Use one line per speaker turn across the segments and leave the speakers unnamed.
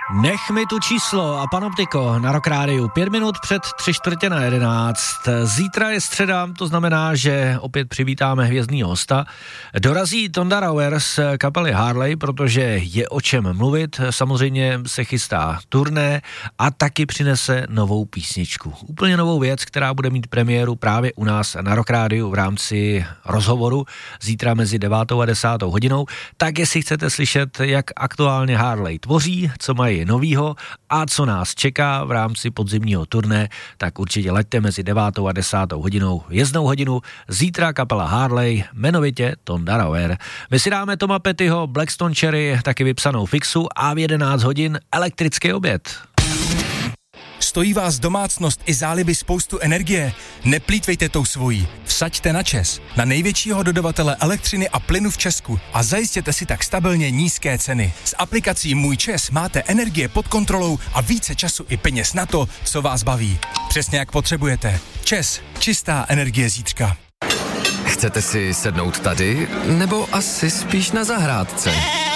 Nech mi tu číslo a Panoptiko na Rock Rádiu 5 minut před 11:45. Zítra je středa, to znamená, že opět přivítáme hvězdnýho hosta. Dorazí Tonda Rauer z kapely Harley, protože je o čem mluvit. Samozřejmě se chystá turné a taky přinese novou písničku. Úplně novou věc, která bude mít premiéru právě u nás na Rock Rádiu v rámci rozhovoru zítra mezi 9. a 10. hodinou. Tak jestli chcete slyšet, jak aktuálně Harley tvoří, co mají novýho a co nás čeká v rámci podzimního turné, tak určitě leďte mezi 9. a 10. hodinou, jezdnou hodinu, zítra kapela Harley, jmenovitě Tonda Rauer. My si dáme Toma Pettyho, Blackstone Cherry, taky vypsanou fixu a v 11 hodin elektrický oběd.
Stojí vás domácnost i záliby spoustu energie? Neplýtvejte tou svojí. Vsaďte na ČEZ, na největšího dodavatele elektřiny a plynu v Česku a zajistěte si tak stabilně nízké ceny. S aplikací Můj ČEZ máte energie pod kontrolou a více času i peněz na to, co vás baví. Přesně jak potřebujete. ČEZ, čistá energie zítřka.
Chcete si sednout tady, nebo asi spíš na zahrádce?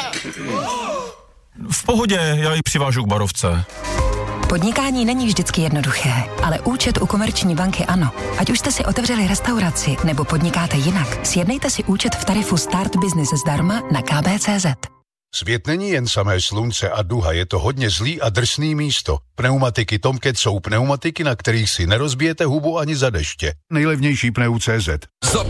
V pohodě, já ji přivážu k barovce.
Podnikání není vždycky jednoduché, ale účet u Komerční banky ano. Ať už jste si otevřeli restauraci nebo podnikáte jinak, sjednejte si účet v tarifu Start Business zdarma na kb.cz.
Svět není jen samé slunce a duha, je to hodně zlý a drsný místo. Pneumatiky Tomcat jsou pneumatiky, na kterých si nerozbijete hubu ani za deště. Nejlevnější pneu.cz.